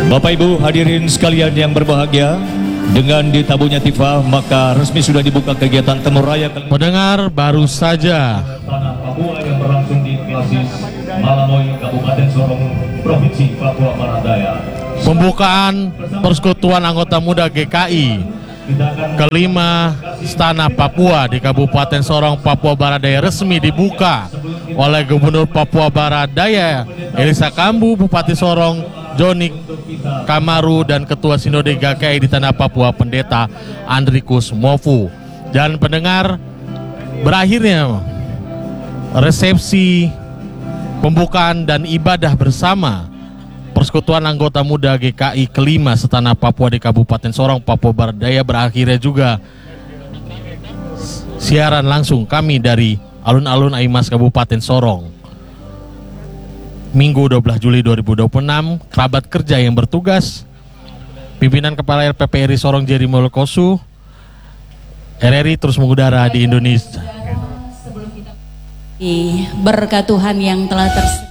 Bapak Ibu hadirin sekalian yang berbahagia, dengan ditabuhnya tifa maka resmi sudah dibuka kegiatan Temu Raya Pendengar, baru saja Tanah Papua yang berlangsung di Klasis Malamoy, Kabupaten Sorong, Provinsi Papua Barat Daya. pembukaan Persekutuan Anggota Muda GKI kelima Stana Papua di Kabupaten Sorong, Papua Barat Daya resmi dibuka oleh Gubernur Papua Barat Daya Elisa Kambu, Bupati Sorong Joni Kamaru, dan Ketua Sinode GKI di Tanah Papua Pendeta Andrikus Mofu. Dan pendengar, berakhirnya resepsi pembukaan dan ibadah bersama Persekutuan Anggota Muda GKI kelima setanah Papua di Kabupaten Sorong, Papua Barat Daya. Berakhirnya juga siaran langsung kami dari alun-alun Aimas Kabupaten Sorong. Minggu 12 Juli 2026, kerabat kerja yang bertugas, pimpinan Kepala RPPRI Sorong Jerry Molkosu, RRI terus mengudara di Indonesia. Berkat Tuhan yang telah tersedia.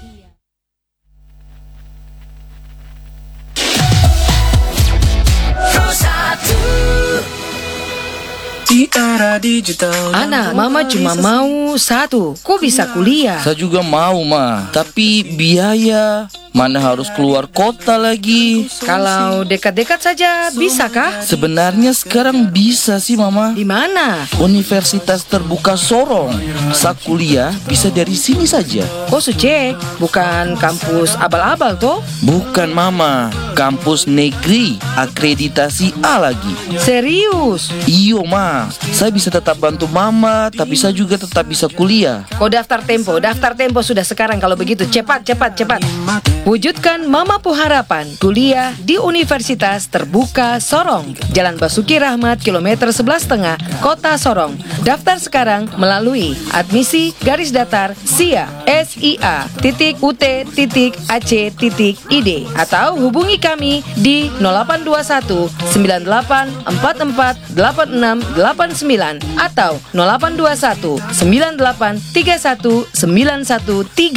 Di era digital. Anak, mama cuma mau satu. Kok bisa kuliah? Saya juga mau, Ma. Tapi biaya, mana harus keluar kota lagi. Kalau dekat-dekat saja, bisakah? Sebenarnya sekarang bisa sih, Mama. Di mana? Universitas Terbuka Sorong. Saya kuliah bisa dari sini saja. Kok sucek? Bukan kampus abal-abal toh? Bukan, Mama. Kampus negeri, akreditasi A lagi. Serius? Iyo, Ma. Saya bisa tetap bantu Mama, tapi saya juga tetap bisa kuliah. Kau daftar Tempo. Daftar Tempo sudah sekarang kalau begitu. Cepat. Wujudkan Mamapu Harapan. Kuliah di Universitas Terbuka Sorong. Jalan Basuki Rahmat, kilometer 11,5, Kota Sorong. Daftar sekarang melalui admisi@sia.ut.ac.id atau hubungi kami di 0821 98 44 86 89 atau 0821 98 31 91 3.